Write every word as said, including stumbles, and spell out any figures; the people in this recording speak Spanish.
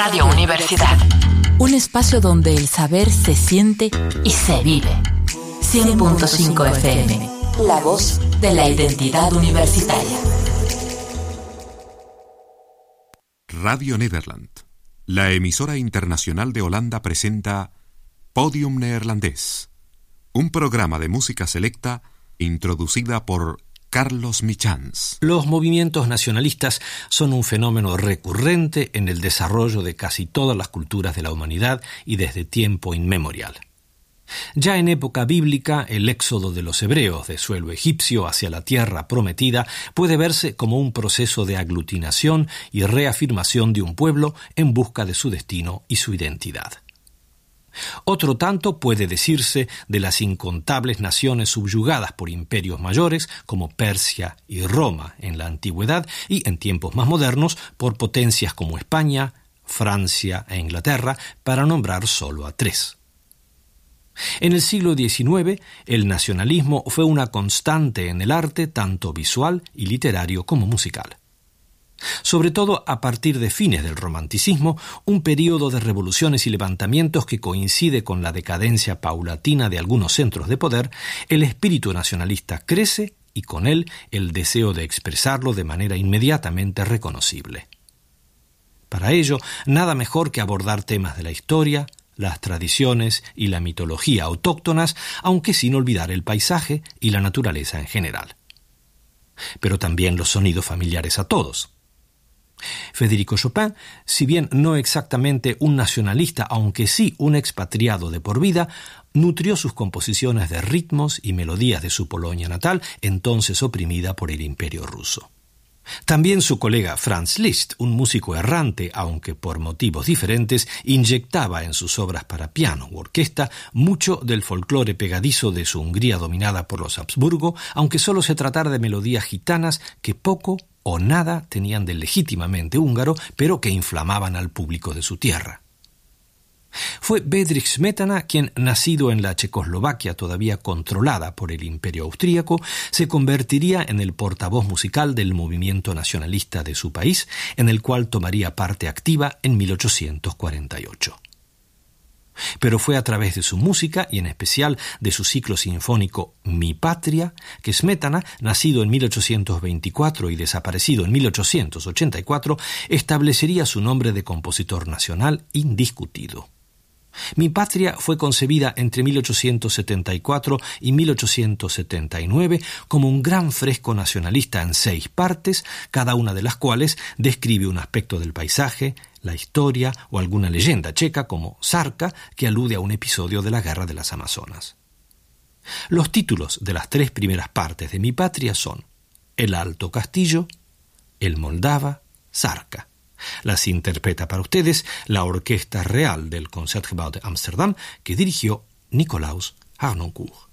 Radio Universidad. Un espacio donde el saber se siente y se vive. cien punto cinco F M. La voz de la identidad universitaria. Radio Nederland, la emisora internacional de Holanda, presenta Podium Neerlandés, un programa de música selecta introducida por Carlos Michans. Los movimientos nacionalistas son un fenómeno recurrente en el desarrollo de casi todas las culturas de la humanidad y desde tiempo inmemorial. Ya en época bíblica, el éxodo de los hebreos de suelo egipcio hacia la tierra prometida puede verse como un proceso de aglutinación y reafirmación de un pueblo en busca de su destino y su identidad. Otro tanto puede decirse de las incontables naciones subyugadas por imperios mayores como Persia y Roma en la antigüedad y en tiempos más modernos por potencias como España, Francia e Inglaterra, para nombrar solo a tres. En el siglo diecinueve, el nacionalismo fue una constante en el arte tanto visual y literario como musical. Sobre todo a partir de fines del romanticismo, un período de revoluciones y levantamientos que coincide con la decadencia paulatina de algunos centros de poder, el espíritu nacionalista crece y con él el deseo de expresarlo de manera inmediatamente reconocible. Para ello, nada mejor que abordar temas de la historia, las tradiciones y la mitología autóctonas, aunque sin olvidar el paisaje y la naturaleza en general. Pero también los sonidos familiares a todos. Federico Chopin, si bien no exactamente un nacionalista, aunque sí un expatriado de por vida, nutrió sus composiciones de ritmos y melodías de su Polonia natal, entonces oprimida por el Imperio ruso. También su colega Franz Liszt, un músico errante, aunque por motivos diferentes, inyectaba en sus obras para piano u orquesta mucho del folclore pegadizo de su Hungría dominada por los Habsburgo, aunque solo se tratara de melodías gitanas que poco o nada tenían de legítimamente húngaro, pero que inflamaban al público de su tierra. Fue Bedřich Smetana quien, nacido en la Checoslovaquia todavía controlada por el Imperio Austríaco, se convertiría en el portavoz musical del movimiento nacionalista de su país, en el cual tomaría parte activa en mil ochocientos cuarenta y ocho. Pero fue a través de su música y en especial de su ciclo sinfónico Mi Patria que Smetana, nacido en mil ochocientos veinticuatro y desaparecido en mil ochocientos ochenta y cuatro, establecería su nombre de compositor nacional indiscutido. Mi Patria fue concebida entre mil ochocientos setenta y cuatro y mil ochocientos setenta y nueve como un gran fresco nacionalista en seis partes, cada una de las cuales describe un aspecto del paisaje, la historia o alguna leyenda checa como Sarka, que alude a un episodio de la Guerra de las Amazonas. Los títulos de las tres primeras partes de Mi Patria son El Alto Castillo, El Moldava, Sarka. Las interpreta para ustedes la Orquesta Real del Concertgebouw de Ámsterdam, que dirigió Nicolaus Harnoncourt.